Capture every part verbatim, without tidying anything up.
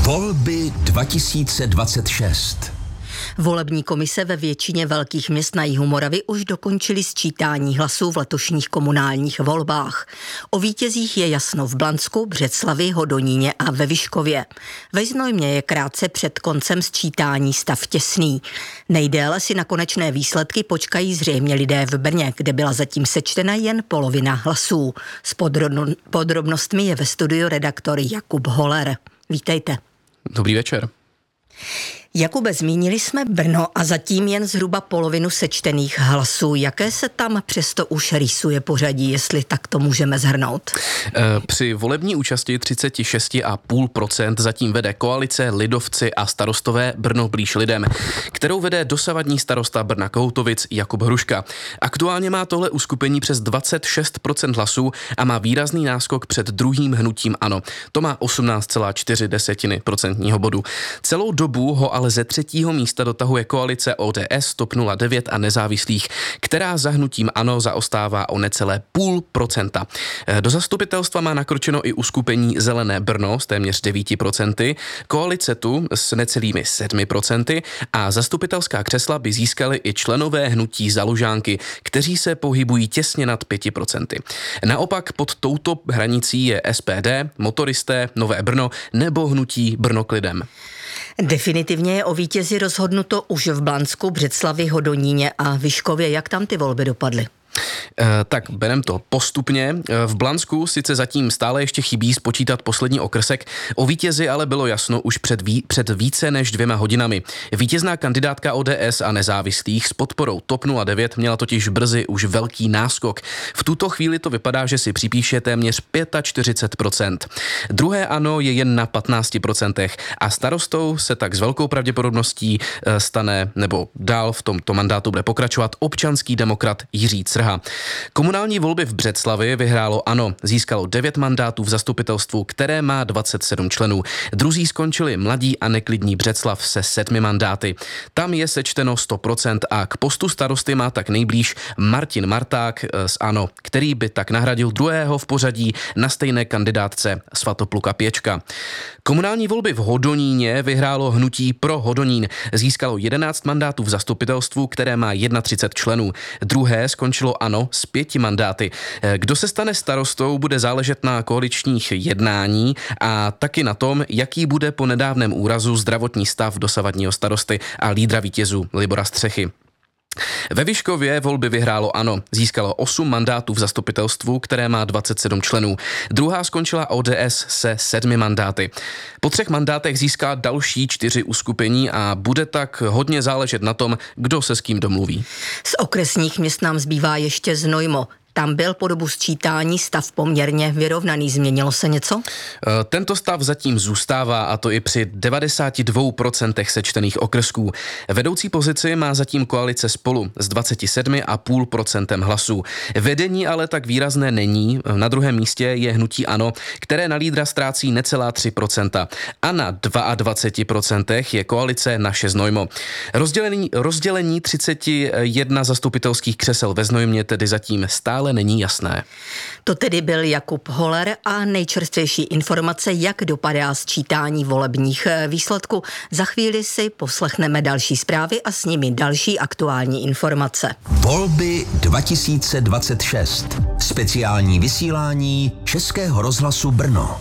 Volby dva tisíce dvacet šest. Volební komise ve většině velkých měst na jihu Moravy už dokončily sčítání hlasů v letošních komunálních volbách. O vítězích je jasno v Blansku, Břeclavi, Hodoníně a ve Vyškově. Ve Znojmě je krátce před koncem sčítání stav těsný. Nejdéle si na konečné výsledky počkají zřejmě lidé v Brně, kde byla zatím sečtena jen polovina hlasů. S podrobno- podrobnostmi je ve studiu redaktor Jakub Holer. Vítejte. Dobrý večer. Jakube, zmínili jsme Brno a zatím jen zhruba polovinu sečtených hlasů. Jaké se tam přesto už rýsuje pořadí, jestli tak to můžeme shrnout? Při volební účasti třicet šest celá pět procenta zatím vede koalice Lidovci a Starostové Brno blíž lidem, kterou vede dosavadní starosta Brna Kohoutovic Jakub Hruška. Aktuálně má tohle uskupení přes dvacet šest procent hlasů a má výrazný náskok před druhým hnutím ANO. To má osmnáct celá čtyři procentního bodu. Celou dobu ho ale ze třetího místa dotahuje koalice O D S, TOP nula devět a nezávislých, která za hnutím ANO zaostává o necelé půl procenta. Do zastupitelstva má nakročeno i uskupení Zelené Brno s téměř devět procent, koalice tu s necelými sedm procent a zastupitelská křesla by získali i členové hnutí Za Lužánky, kteří se pohybují těsně nad pět procent. Naopak pod touto hranicí je S P D, Motoristé, Nové Brno nebo hnutí Brno k lidem. Definitivně je o vítězi rozhodnuto už v Blansku, Břeclavi, Hodoníně a Vyškově. Jak tam ty volby dopadly? E, tak berem to postupně. V Blansku sice zatím stále ještě chybí spočítat poslední okrsek, o vítězi ale bylo jasno už před, ví, před více než dvěma hodinami. Vítězná kandidátka O D S a nezávislých s podporou TOP nula devět měla totiž brzy už velký náskok. V tuto chvíli to vypadá, že si připíše téměř čtyřicet pět procent. Druhé ANO je jen na patnáct procent a starostou se tak s velkou pravděpodobností stane, nebo dál v tomto mandátu bude pokračovat občanský demokrat Jiří Crha. Komunální volby v Břeclavi vyhrálo ANO, získalo devět mandátů v zastupitelstvu, které má dvacet sedm členů. Druzí skončili Mladí a neklidní Břeclav se sedmi mandáty. Tam je sečteno sto procent a k postu starosty má tak nejblíž Martin Marták z ANO, který by tak nahradil druhého v pořadí na stejné kandidátce Svatopluka Pěčka. Komunální volby v Hodoníně vyhrálo hnutí Pro Hodonín. Získalo jedenáct mandátů v zastupitelstvu, které má třicet jedna členů. Druhé skončilo ANO s pěti mandáty. Kdo se stane starostou, bude záležet na koaličních jednání a taky na tom, jaký bude po nedávném úrazu zdravotní stav dosavadního starosty a lídra vítězů Libora Střechy. Ve Vyškově volby vyhrálo ANO, získalo osm mandátů v zastupitelstvu, které má dvacet sedm členů. Druhá skončila O D S se sedmi mandáty. Po třech mandátech získá další čtyři uskupení a bude tak hodně záležet na tom, kdo se s kým domluví. Z okresních měst nám zbývá ještě Znojmo. Tam byl po dobu sčítání stav poměrně vyrovnaný. Změnilo se něco? Tento stav zatím zůstává, a to i při devadesát dva procent sečtených okrsků. Vedoucí pozici má zatím koalice Spolu s dvacet sedm celá pět procenta hlasů. Vedení ale tak výrazné není. Na druhém místě je hnutí ANO, které na lídra ztrácí necelá tři procenta. A na dvacet dva procent je koalice Naše Znojmo. Rozdělení, rozdělení třicet jedna zastupitelských křesel ve Znojmě tedy zatím stále ale není jasné. To tedy byl Jakub Holer a nejčerstvější informace, jak dopadá sčítání volebních výsledků. Za chvíli si poslechneme další zprávy a s nimi další aktuální informace. Volby dva tisíce dvacet šest. Speciální vysílání Českého rozhlasu Brno.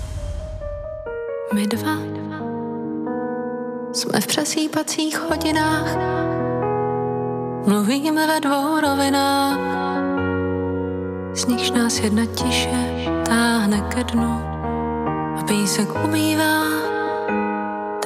My dva jsme v přesýpacích hodinách, mluvíme ve dvou rovinách, z nichž nás jedna tiše táhne ke dnu a písek umývá